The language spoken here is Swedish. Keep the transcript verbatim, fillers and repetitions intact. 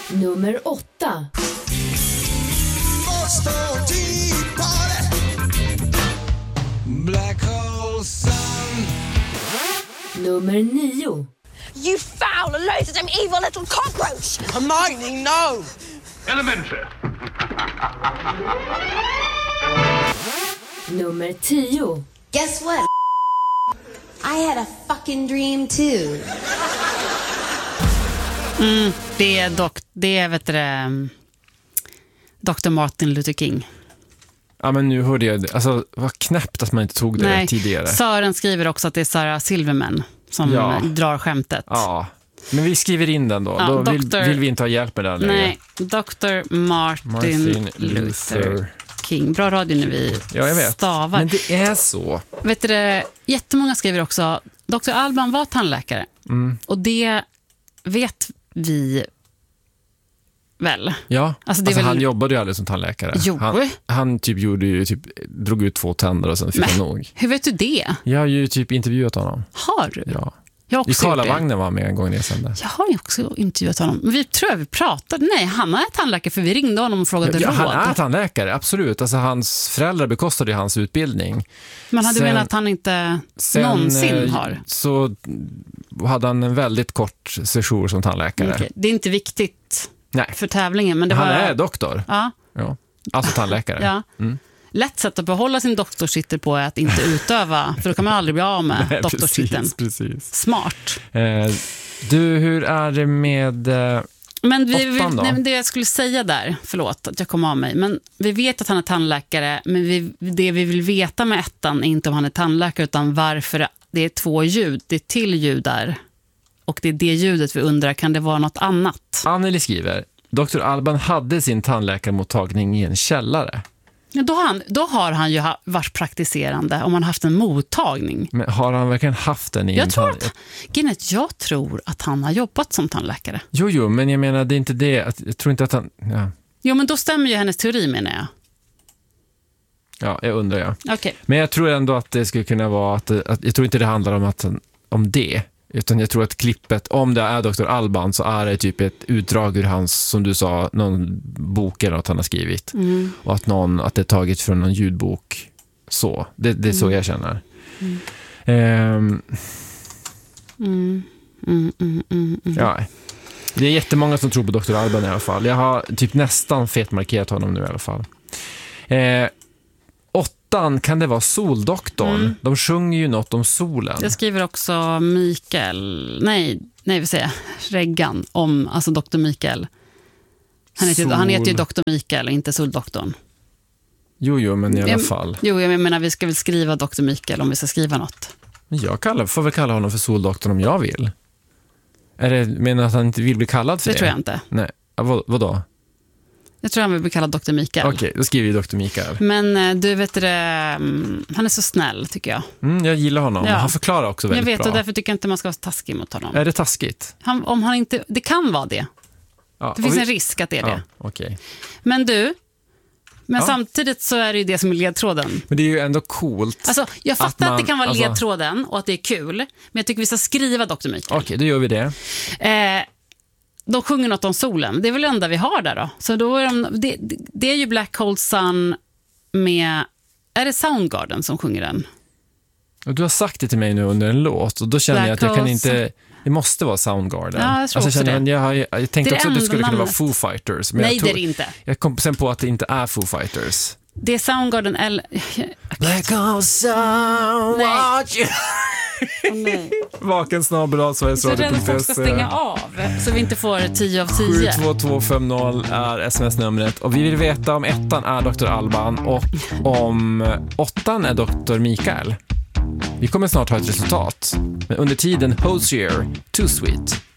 Nummer åtta. Black hole sun. Nummer nio. You foul, loathsome, evil little cockroach! Hermione, no! Elementary. Nummer tio. Guess what? I had a fucking dream too. Mm, det är dock, det är vet du, doktor Martin Luther King. Ja, men nu hörde jag det. Alltså, vad knäppt att man inte tog det Nej, tidigare. Sören skriver också att det är Sarah Silverman som Ja. drar skämtet. Ja, men vi skriver in den då. Ja, då vill, doktor vill vi inte ha hjälp med den längre. Nej, doktor Martin, Martin Luther, Luther King. Bra radio när vi Ja, jag vet. stavar. Men det är så. Vet du det, jättemånga skriver också, doktor Alban var tandläkare. Mm. Och det vet vi väl. Ja, Alltså, det är alltså, väl- han jobbade ju aldrig som tandläkare. Jo. Han, han typ gjorde ju typ, drog ut två tänder och sen fick Men, han nog. hur vet du det? Jag har ju typ intervjuat honom. Har du? Ja. Jag har I också gjort det. Karlavagnen var han med en gång när sen där. Jag har ju också intervjuat honom. Men vi tror jag vi pratade. Nej, han är tandläkare för vi ringde honom och frågade Ja, råd. han är tandläkare, absolut. Alltså, hans föräldrar bekostade ju hans utbildning. Men hade du Sen- menat att han inte Sen någonsin eh, har? så hade han en väldigt kort sejour som tandläkare. Okej, det är inte viktigt Nej, för tävlingen. Men det han var, är doktor. Ja, Ja. Alltså tandläkare. ja. Mm. Lätt sätt att behålla sin doktorstitel på är att inte utöva. För då kan man aldrig bli av med Nej, doktorstiteln. precis, precis. Smart. Eh, du, hur är det med... Eh, Men vi, vi, Åttan då? nej, men det jag skulle säga där, förlåt att jag kom av mig, men vi vet att han är tandläkare, men vi, det vi vill veta med ettan är inte om han är tandläkare utan varför det är två ljud, det är till ljud där och det är det ljudet vi undrar, kan det vara något annat? Anneli skriver, doktor Alban hade sin tandläkarmottagning i en källare. Ja, då, har han, då har han ju ha, varit praktiserande om han haft en mottagning. Men har han verkligen haft den i Jag en tror, tand... att, Guinness, jag tror att han har jobbat som tandläkare. Jo, jo, men jag menar, det är inte det. Att, jag tror inte att han... Ja, Jo, men då stämmer ju hennes teori, menar jag. ja jag undrar, ja. Okej. Men jag tror ändå att det skulle kunna vara att, att jag tror inte det handlar om att om det, utan jag tror att klippet, om det är doktor Alban så är det typ ett utdrag ur hans, som du sa, någon bok eller något han har skrivit. Mm. Och att någon, att det är taget från någon ljudbok. Så, det, det är så jag känner. Mm. Ehm, Mm. Mm, mm, mm, mm. ja. Det är jättemånga som tror på doktor Alban i alla fall. Jag har typ nästan fetmarkerat honom nu i alla fall. Eh, åttan, kan det vara Soldoktorn? Mm. De sjunger ju något om solen. Jag skriver också Mikael, nej, nej vi säger Reggan om, alltså doktor Mikael. Han heter, Sol. han heter ju doktor Mikael, inte Soldoktorn. Jo, jo, men i alla Jag- fall. Jo, jag menar vi ska väl skriva doktor Mikael om vi ska skriva något. Men jag kallar, får väl kalla honom för Soldoktorn om jag vill. Är det, menar att han inte vill bli kallad för Det det? tror jag inte. Nej, ja, vad, vadå? Jag tror han vill bli kallad doktor Mikael. Okej, då skriver vi doktor Mikael. Men eh, du vet det, mm, han är så snäll tycker jag. Mm, jag gillar honom. Ja. Han förklarar också Jag väldigt vet bra. och därför tycker jag inte man ska vara taskig mot honom. Är det taskigt? Han, om han inte, det kan vara det. Ja, Det och finns vi- en risk att det är Ja, det. okej. Men du, men Ja. samtidigt så är det ju det som är ledtråden. Men det är ju ändå coolt. Alltså, jag fattar att, man- det kan vara alltså- ledtråden och att det är kul, men jag tycker vi ska skriva doktor Mikael. Okej, då gör vi det. Eh, de sjunger något om solen. Det är väl det enda vi har där då. Så då är de, det, det är ju Black Hole Sun med... Är det Soundgarden som sjunger den? Och du har sagt det till mig nu under en låt och då känner jag att jag kan Black inte... Det måste vara Soundgarden. Ja, jag tror också känner, det. Jag, har- jag tänkte Det är också att det enda skulle kunna vara namnet. Foo Fighters. Men Nej, jag tror, det är det inte. Jag kom sen på att det inte är Foo Fighters. Det är Soundgarden eller... Black Hole Sun, Nej. watch you. Åh, nej. Vaken snabel av Sveriges Så Radio. den folk ska stänga av så vi inte får tio av tio. sju två två fem noll är sms-numret och vi vill veta om ettan är doktor Alban och om åttan är doktor Mikael. Vi kommer snart ha ett resultat. Men under tiden, Hosier, Too Sweet.